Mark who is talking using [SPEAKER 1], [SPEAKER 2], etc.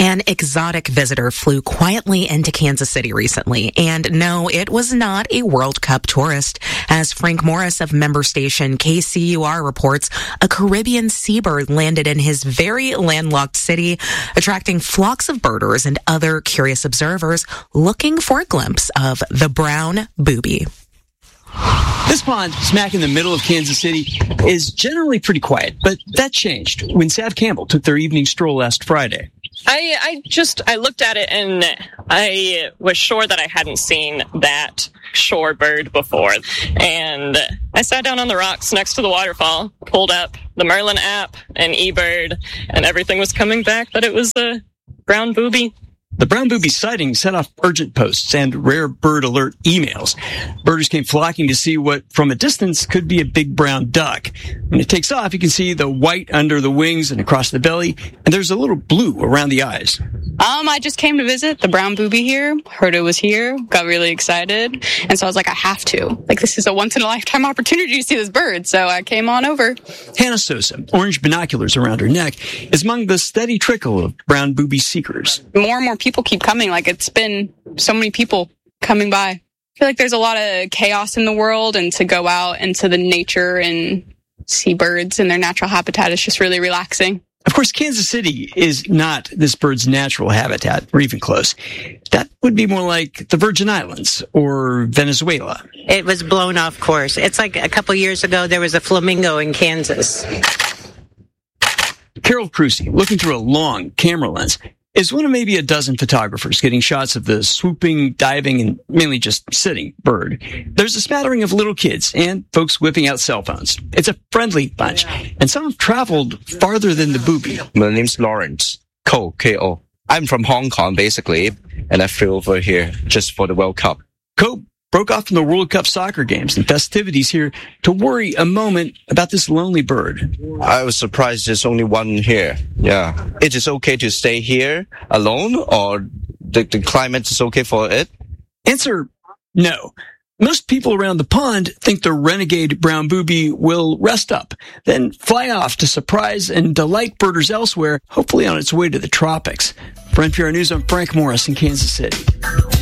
[SPEAKER 1] An exotic visitor flew quietly into Kansas City recently. And no, it was not a World Cup tourist. As Frank Morris of member station KCUR reports, a Caribbean seabird landed in his very landlocked city, attracting flocks of birders and other curious observers looking for a glimpse of the brown booby.
[SPEAKER 2] This pond, smack in the middle of Kansas City, is generally pretty quiet, but that changed when Sav Campbell took their evening stroll last Friday.
[SPEAKER 3] I looked at it and I was sure that I hadn't seen that shorebird before. And I sat down on the rocks next to the waterfall, pulled up the Merlin app and eBird, and everything was coming back that it was a brown booby.
[SPEAKER 2] The brown booby sighting set off urgent posts and rare bird alert emails. Birders came flocking to see what, from a distance, could be a big brown duck. When it takes off, you can see the white under the wings and across the belly, and there's a little blue around the eyes.
[SPEAKER 4] I just came to visit the brown booby here, heard it was here, got really excited, and so I was like, I have to. This is a once-in-a-lifetime opportunity to see this bird, so I came on over.
[SPEAKER 2] Hannah Sosa, orange binoculars around her neck, is among the steady trickle of brown booby seekers.
[SPEAKER 4] More and more people keep coming. It's been so many people coming by. I feel like there's a lot of chaos in the world, and to go out into the nature and see birds in their natural habitat is just really relaxing.
[SPEAKER 2] Of course, Kansas City is not this bird's natural habitat, or even close. That would be more like the Virgin Islands or Venezuela.
[SPEAKER 5] It was blown off course. It's like a couple years ago, there was a flamingo in Kansas.
[SPEAKER 2] Carol Crucy, looking through a long camera lens, is one of maybe a dozen photographers getting shots of the swooping, diving, and mainly just sitting bird. There's a smattering of little kids and folks whipping out cell phones. It's a friendly bunch, and some have traveled farther than the booby.
[SPEAKER 6] My name's Lawrence, Ko. I'm from Hong Kong, basically, and I flew over here just for the World Cup.
[SPEAKER 2] Ko broke off from the World Cup soccer games and festivities here to worry a moment about this lonely bird.
[SPEAKER 6] I was surprised there's only one here. Yeah. It is okay to stay here alone, or the climate is okay for it?
[SPEAKER 2] Answer, no. Most people around the pond think the renegade brown booby will rest up, then fly off to surprise and delight birders elsewhere, hopefully on its way to the tropics. For NPR News, I'm Frank Morris in Kansas City.